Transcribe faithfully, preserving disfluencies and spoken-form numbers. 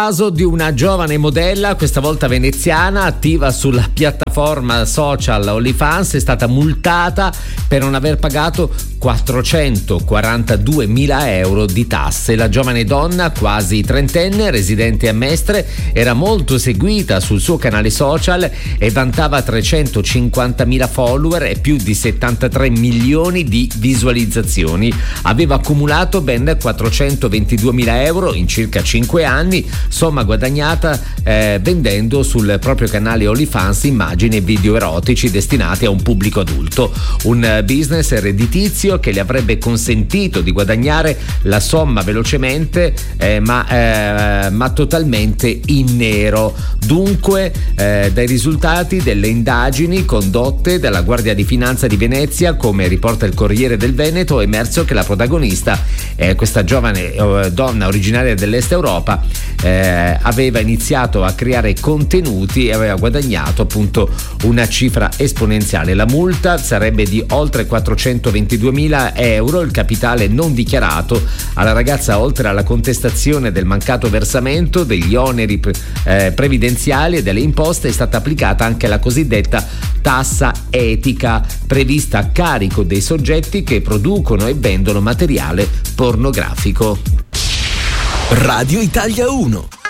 Caso di una giovane modella, questa volta veneziana, attiva sulla piattaforma social OnlyFans, è stata multata per non aver pagato quattrocentoquarantaduemila euro di tasse. La giovane donna, quasi trentenne, residente a Mestre, era molto seguita sul suo canale social e vantava trecentocinquantamila follower e più di settantatré milioni di visualizzazioni. Aveva accumulato ben quattrocentoventiduemila euro in circa cinque anni, somma guadagnata eh, vendendo sul proprio canale OnlyFans immagini e video erotici destinati a un pubblico adulto. Un business redditizio che le avrebbe consentito di guadagnare la somma velocemente eh, ma, eh, ma totalmente in nero. Dunque eh, dai risultati delle indagini condotte dalla Guardia di Finanza di Venezia, come riporta il Corriere del Veneto, è emerso che la protagonista, eh, questa giovane eh, donna originaria dell'Est Europa, eh, aveva iniziato a creare contenuti e aveva guadagnato appunto una cifra esponenziale. La multa sarebbe di oltre quattrocentoventiduemila euro. Il capitale non dichiarato alla ragazza, oltre alla contestazione del mancato versamento degli oneri eh, previdenziali e delle imposte, è stata applicata anche la cosiddetta tassa etica prevista a carico dei soggetti che producono e vendono materiale pornografico. Radio Italia uno.